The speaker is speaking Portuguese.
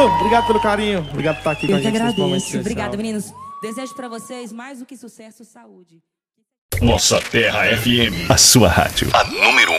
Obrigado pelo carinho. Obrigado por estar aqui com a Eu que gente nesse momento agradeço. especial. Obrigada, meninos. Desejo pra vocês mais do que sucesso, saúde. Nossa Terra FM. A sua rádio. A número 1.